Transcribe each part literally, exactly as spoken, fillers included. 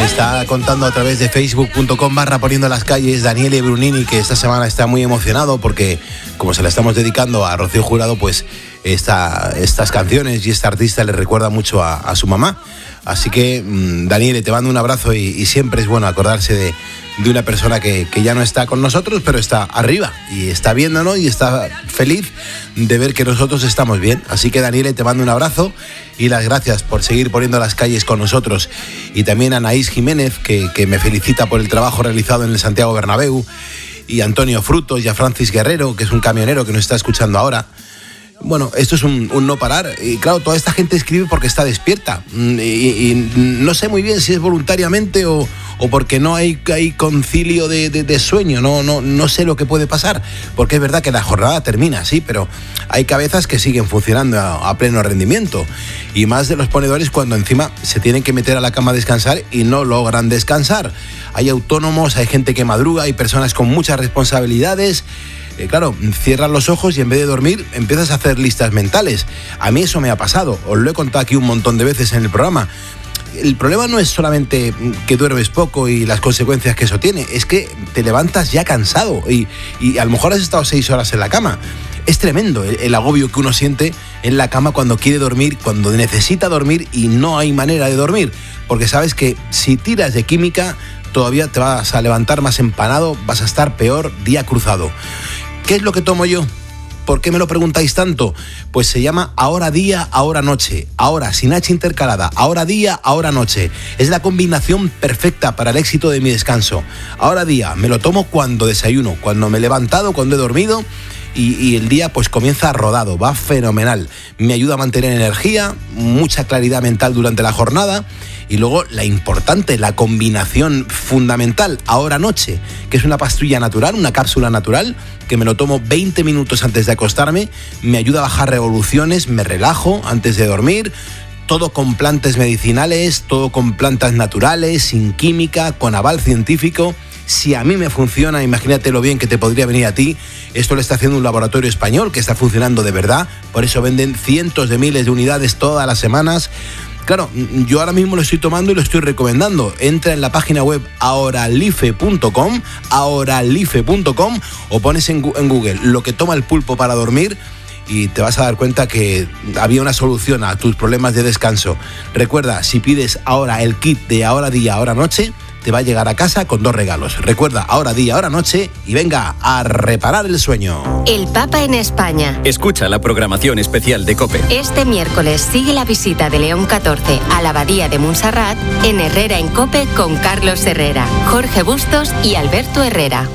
está contando a través de facebook punto com barra poniendo las calles Daniele Brunini, que esta semana está muy emocionado porque, como se la estamos dedicando a Rocío Jurado, pues esta, estas canciones y esta artista le recuerda mucho a, a su mamá. Así que, Daniele, te mando un abrazo y, y siempre es bueno acordarse de, de una persona que, que ya no está con nosotros, pero está arriba y está viéndonos y está feliz de ver que nosotros estamos bien. Así que, Daniele, te mando un abrazo y las gracias por seguir poniendo las calles con nosotros. Y también a Anaís Jiménez, que, que me felicita por el trabajo realizado en el Santiago Bernabéu, y a Antonio Frutos y a Francis Guerrero, que es un camionero que nos está escuchando ahora. Bueno, esto es un, un no parar. Y claro, toda esta gente escribe porque está despierta. Y, y no sé muy bien si es voluntariamente o, o porque no hay, hay concilio de, de, de sueño. No, no, no sé lo que puede pasar. Porque es verdad que la jornada termina, sí, pero hay cabezas que siguen funcionando a, a pleno rendimiento. Y más de los ponedores cuando encima se tienen que meter a la cama a descansar y no logran descansar. Hay autónomos, hay gente que madruga, hay personas con muchas responsabilidades. Eh, claro, cierras los ojos y en vez de dormir empiezas a hacer listas mentales. A mí eso me ha pasado, os lo he contado aquí un montón de veces en el programa. El problema no es solamente que duermes poco y las consecuencias que eso tiene, es que te levantas ya cansado y, y a lo mejor has estado seis horas en la cama. Es tremendo el, el agobio que uno siente en la cama cuando quiere dormir, cuando necesita dormir y no hay manera de dormir, porque sabes que si tiras de química todavía te vas a levantar más empanado, vas a estar peor día cruzado. ¿Qué es lo que tomo yo? ¿Por qué me lo preguntáis tanto? Pues se llama ahora día, ahora noche. Ahora, sin H intercalada. Ahora día, ahora noche. Es la combinación perfecta para el éxito de mi descanso. Ahora día, me lo tomo cuando desayuno, cuando me he levantado, cuando he dormido y, y el día pues comienza rodado, va fenomenal. Me ayuda a mantener energía, mucha claridad mental durante la jornada. Y luego la importante, la combinación fundamental, ahora noche, que es una pastilla natural, una cápsula natural, que me lo tomo veinte minutos antes de acostarme, me ayuda a bajar revoluciones, me relajo antes de dormir, todo con plantas medicinales, todo con plantas naturales, sin química, con aval científico. Si a mí me funciona, imagínate lo bien que te podría venir a ti. Esto lo está haciendo un laboratorio español que está funcionando de verdad, por eso venden cientos de miles de unidades todas las semanas. Claro, yo ahora mismo lo estoy tomando y lo estoy recomendando. Entra en la página web ahoralife punto com, ahoralife punto com, o pones en Google lo que toma el pulpo para dormir y te vas a dar cuenta que había una solución a tus problemas de descanso. Recuerda, si pides ahora el kit de ahora día, ahora noche, te va a llegar a casa con dos regalos. Recuerda, ahora día, ahora noche y venga a reparar el sueño. El Papa en España. Escucha la programación especial de COPE. Este miércoles sigue la visita de León catorce a la Abadía de Montserrat en Herrera en COPE con Carlos Herrera, Jorge Bustos y Alberto Herrera.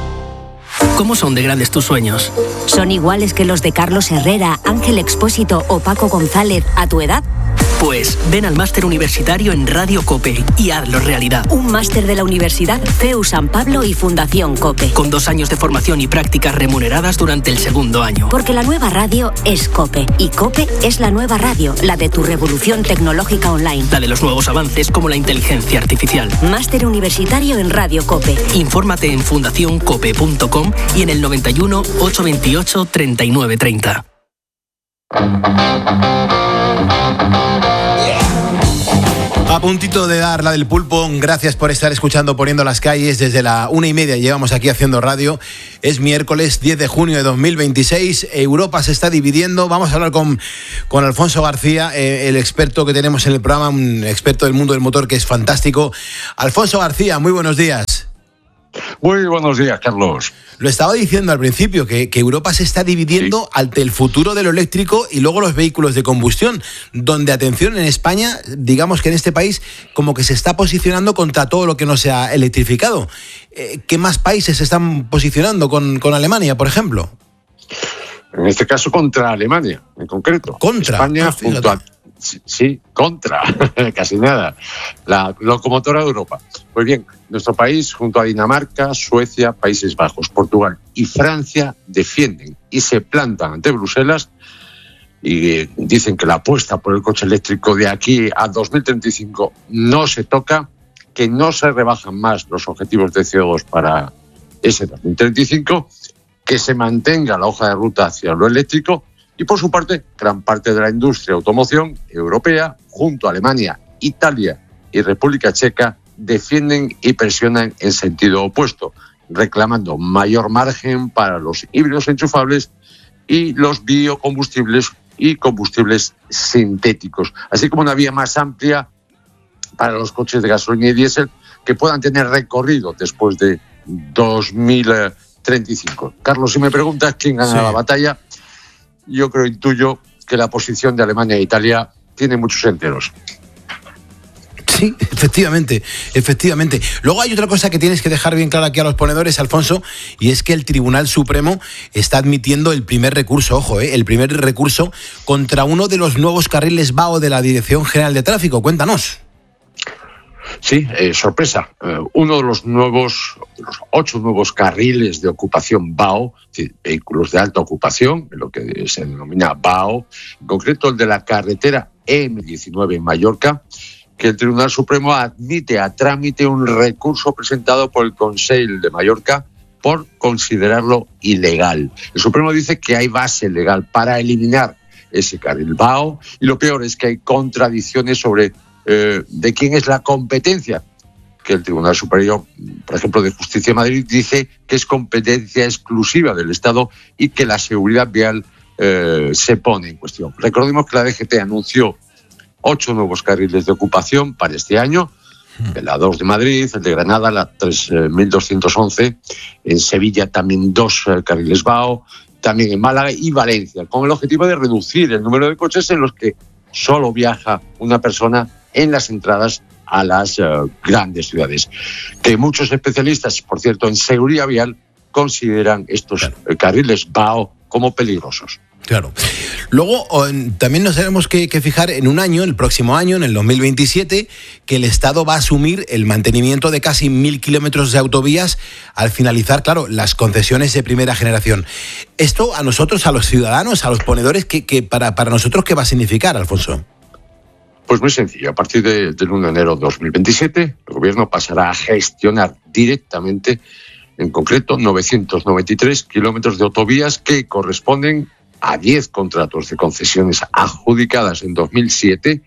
¿Cómo son de grandes tus sueños? ¿Son iguales que los de Carlos Herrera, Ángel Expósito o Paco González a tu edad? Pues ven al máster universitario en Radio COPE y hazlo realidad. Un máster de la Universidad C E U San Pablo y Fundación COPE. Con dos años de formación y prácticas remuneradas durante el segundo año. Porque la nueva radio es COPE y COPE es la nueva radio, la de tu revolución tecnológica online. La de los nuevos avances como la inteligencia artificial. Máster universitario en Radio COPE. Infórmate en fundación cope punto com y en el noventa y uno, ochocientos veintiocho, treinta y nueve treinta. A puntito de dar la del pulpo, gracias por estar escuchando Poniendo las Calles. Desde la una y media llevamos aquí haciendo radio. Es miércoles diez de junio de dos mil veintiséis. Europa se está dividiendo. Vamos a hablar con, con Alfonso García, eh, el experto que tenemos en el programa, un experto del mundo del motor que es fantástico. Alfonso García, muy buenos días. Muy buenos días, Carlos. Lo estaba diciendo al principio, que, que Europa se está dividiendo sí. ante el futuro de lo eléctrico y luego los vehículos de combustión, donde, atención, en España, digamos que en este país, como que se está posicionando contra todo lo que no sea electrificado. Eh, ¿Qué más países se están posicionando con, con Alemania, por ejemplo? En este caso, contra Alemania, en concreto. ¿Contra? España, ah, junto a... Sí, sí, contra, casi nada, la locomotora de Europa. Pues bien, nuestro país, junto a Dinamarca, Suecia, Países Bajos, Portugal y Francia, defienden y se plantan ante Bruselas y dicen que la apuesta por el coche eléctrico de aquí a dos mil treinta y cinco no se toca, que no se rebajan más los objetivos de C O dos para ese dos mil treinta y cinco, que se mantenga la hoja de ruta hacia lo eléctrico. Y por su parte, gran parte de la industria de automoción europea, junto a Alemania, Italia y República Checa, defienden y presionan en sentido opuesto, reclamando mayor margen para los híbridos enchufables y los biocombustibles y combustibles sintéticos, así como una vía más amplia para los coches de gasolina y diésel que puedan tener recorrido después de dos mil treinta y cinco. Carlos, si me preguntas quién gana sí. la batalla, yo creo, intuyo que la posición de Alemania e Italia tiene muchos enteros. Sí, efectivamente, efectivamente. Luego hay otra cosa que tienes que dejar bien clara aquí a los ponedores, Alfonso, y es que el Tribunal Supremo está admitiendo el primer recurso, ojo, ¿eh? el primer recurso contra uno de los nuevos carriles B A O de la Dirección General de Tráfico. Cuéntanos. Sí, eh, sorpresa. Eh, uno de los nuevos, de los ocho nuevos carriles de ocupación B A O, es decir, vehículos de alta ocupación, lo que se denomina B A O, en concreto el de la carretera eme diecinueve en Mallorca, que el Tribunal Supremo admite a trámite un recurso presentado por el Consell de Mallorca por considerarlo ilegal. El Supremo dice que hay base legal para eliminar ese carril B A O y lo peor es que hay contradicciones sobre eh, de quién es la competencia, que el Tribunal Superior, por ejemplo, de Justicia de Madrid, dice que es competencia exclusiva del Estado y que la seguridad vial eh, se pone en cuestión. Recordemos que la D G T anunció ocho nuevos carriles de ocupación para este año, el A dos de Madrid, el de Granada, la tres mil doscientos once, en Sevilla también dos eh, carriles B A O, también en Málaga y Valencia, con el objetivo de reducir el número de coches en los que solo viaja una persona en las entradas a las uh, grandes ciudades, que muchos especialistas, por cierto, en seguridad vial, consideran estos claro. eh, carriles B A O como peligrosos. Claro. Luego también nos tenemos que, que fijar en un año, el próximo año, en el dos mil veintisiete, que el Estado va a asumir el mantenimiento de casi mil kilómetros de autovías al finalizar, claro, las concesiones de primera generación. Esto a nosotros, a los ciudadanos, a los ponedores, que, que para, para nosotros, ¿qué va a significar, Alfonso? Pues muy sencillo. A partir de, del uno de enero de dos mil veintisiete, el Gobierno pasará a gestionar directamente, en concreto, novecientos noventa y tres kilómetros de autovías que corresponden a diez contratos de concesiones adjudicadas en dos mil siete,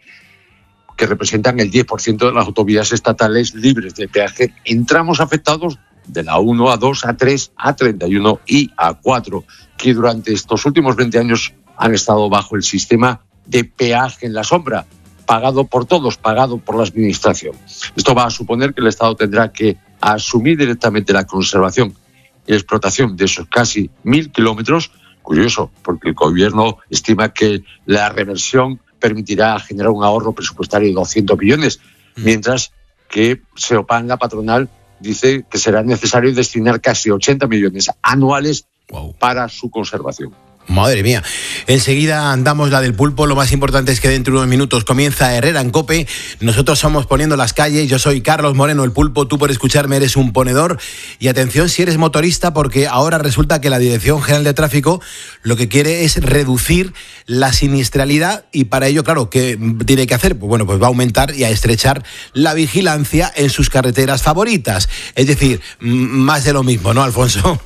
que representan el diez por ciento de las autovías estatales libres de peaje en tramos afectados de la uno, A dos, A tres, A treinta y uno y A cuatro, que durante estos últimos veinte años han estado bajo el sistema de peaje en la sombra, pagado por todos, pagado por la Administración. Esto va a suponer que el Estado tendrá que asumir directamente la conservación y explotación de esos casi mil kilómetros. Curioso, porque el Gobierno estima que la reversión permitirá generar un ahorro presupuestario de doscientos millones, mientras que Seopan, la patronal, dice que será necesario destinar casi ochenta millones anuales wow. para su conservación. Madre mía. Enseguida andamos la del pulpo. Lo más importante es que dentro de unos minutos comienza Herrera en COPE. Nosotros somos Poniendo las Calles. Yo soy Carlos Moreno, el pulpo. Tú por escucharme eres un ponedor. Y atención si eres motorista, porque ahora resulta que la Dirección General de Tráfico lo que quiere es reducir la siniestralidad y para ello, claro, ¿qué tiene que hacer? Pues bueno, pues va a aumentar y a estrechar la vigilancia en sus carreteras favoritas. Es decir, más de lo mismo, ¿no, Alfonso?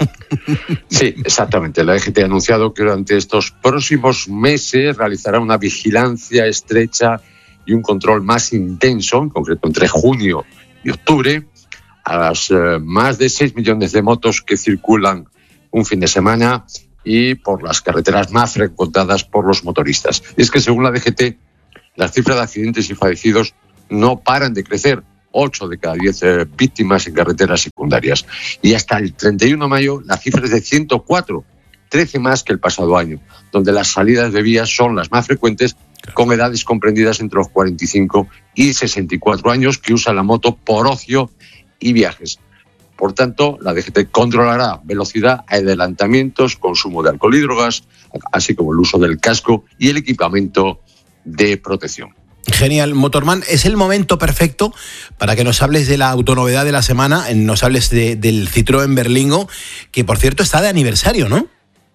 Sí, exactamente. La D G T ha anunciado que durante estos próximos meses realizará una vigilancia estrecha y un control más intenso, en concreto entre junio y octubre, a las eh, más de seis millones de motos que circulan un fin de semana y por las carreteras más frecuentadas por los motoristas. Y es que según la D G T, las cifras de accidentes y fallecidos no paran de crecer. ocho de cada diez eh, víctimas en carreteras secundarias. Y hasta el treinta y uno de mayo la cifra es de ciento cuatro, trece más que el pasado año, donde las salidas de vías son las más frecuentes, con edades comprendidas entre los cuarenta y cinco y sesenta y cuatro años, que usan la moto por ocio y viajes. Por tanto, la D G T controlará velocidad, adelantamientos, consumo de alcohol y drogas, así como el uso del casco y el equipamiento de protección. Genial, Motorman, es el momento perfecto para que nos hables de la autonovedad de la semana, nos hables de, del Citroën Berlingo, que por cierto está de aniversario, ¿no?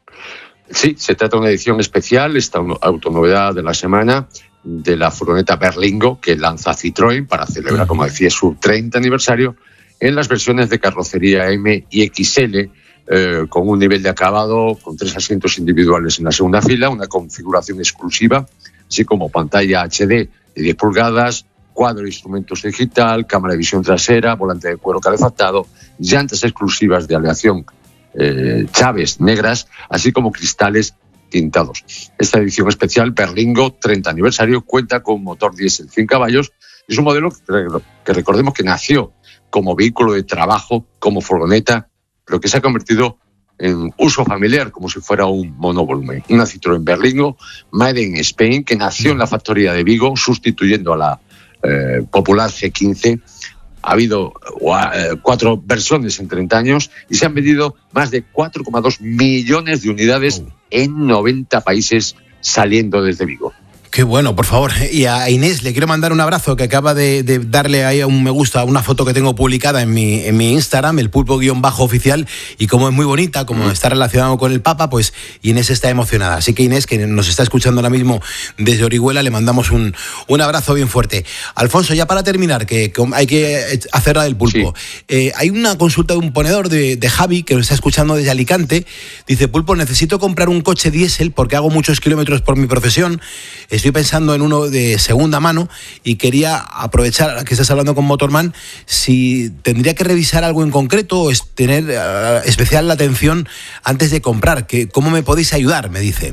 Sí, se trata de una edición especial, esta autonovedad de la semana, de la furgoneta Berlingo que lanza Citroën para celebrar, como decía, su treinta aniversario, en las versiones de carrocería M y X L, eh, con un nivel de acabado, con tres asientos individuales en la segunda fila, una configuración exclusiva, así como pantalla H D de diez pulgadas, cuadro de instrumentos digital, cámara de visión trasera, volante de cuero calefactado, llantas exclusivas de aleación eh, Chávez negras, así como cristales tintados. Esta edición especial Berlingo treinta aniversario cuenta con motor diésel cien caballos. Es un modelo que recordemos que nació como vehículo de trabajo, como furgoneta, pero que se ha convertido en uso familiar, como si fuera un monovolumen. Una Citroën Berlingo, Made in Spain, que nació en la factoría de Vigo, sustituyendo a la eh, popular C quince. Ha habido uh, cuatro versiones en treinta años y se han vendido más de cuatro coma dos millones de unidades en noventa países saliendo desde Vigo. Qué bueno, por favor. Y a Inés le quiero mandar un abrazo, que acaba de, de darle ahí a un me gusta a una foto que tengo publicada en mi, en mi Instagram, el pulpo-oficial, y como es muy bonita, como mm. está relacionado con el Papa, pues Inés está emocionada. Así que Inés, que nos está escuchando ahora mismo desde Orihuela, le mandamos un, un abrazo bien fuerte. Alfonso, ya para terminar, que hay que hacer la del pulpo. Sí. Eh, hay una consulta de un ponedor de, de Javi, que nos está escuchando desde Alicante. Dice, Pulpo, necesito comprar un coche diésel porque hago muchos kilómetros por mi profesión. Estoy pensando en uno de segunda mano y quería aprovechar que estás hablando con Motorman, si tendría que revisar algo en concreto o es tener uh, especial la atención antes de comprar. Que, ¿cómo me podéis ayudar? Me dice.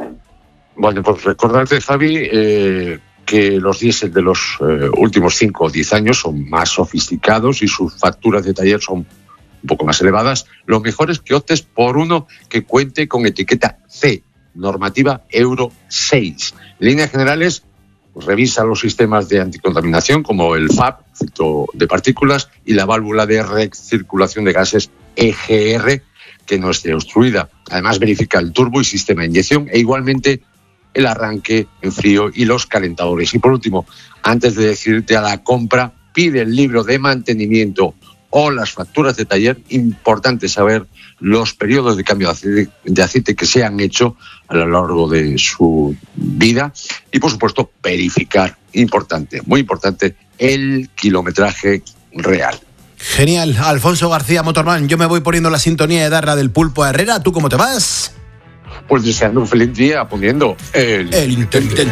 Bueno, pues recordarte, Javi, eh, que los diésel de los eh, últimos cinco o diez años son más sofisticados y sus facturas de taller son un poco más elevadas. Lo mejor es que optes por uno que cuente con etiqueta C, normativa Euro seis. En líneas generales, pues, revisa los sistemas de anticontaminación como el F A P, filtro de partículas, y la válvula de recirculación de gases E G R, que no esté obstruida. Además, verifica el turbo y sistema de inyección e igualmente el arranque en frío y los calentadores. Y por último, antes de decidirte a la compra, pide el libro de mantenimiento o las facturas de taller. Importante saber los periodos de cambio de aceite, de aceite que se han hecho a lo largo de su vida y, por supuesto, verificar, importante, muy importante, el kilometraje real. Genial. Alfonso García, Motorman, yo me voy poniendo la sintonía de Darla del Pulpo a Herrera. ¿Tú cómo te vas? Pues deseando un feliz día poniendo el, el intermitente.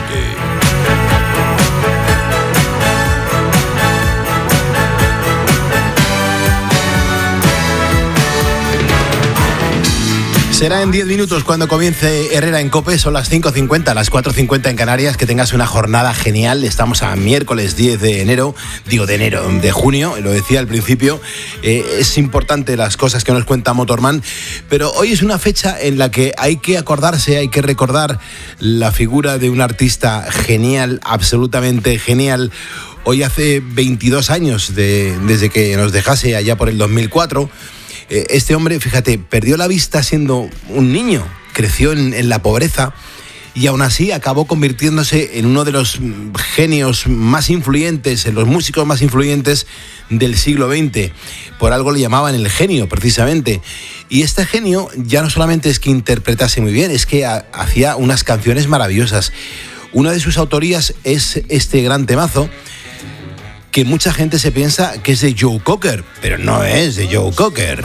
Será en diez minutos cuando comience Herrera en COPE, son las cinco cincuenta, las cuatro cincuenta en Canarias. Que tengas una jornada genial. Estamos a miércoles diez de enero, digo de enero, de junio, lo decía al principio. Eh, es importante las cosas que nos cuenta Motorman, pero hoy es una fecha en la que hay que acordarse, hay que recordar la figura de un artista genial, absolutamente genial. Hoy hace veintidós años de, desde que nos dejase allá por el dos mil cuatro. Este hombre, fíjate, perdió la vista siendo un niño, creció en, en la pobreza y aún así acabó convirtiéndose en uno de los genios más influyentes, en los músicos más influyentes del siglo veinte. Por algo le llamaban el genio, precisamente. Y este genio ya no solamente es que interpretase muy bien, es que ha, hacía unas canciones maravillosas. Una de sus autorías es este gran temazo, que mucha gente se piensa que es de Joe Cocker, pero no es de Joe Cocker.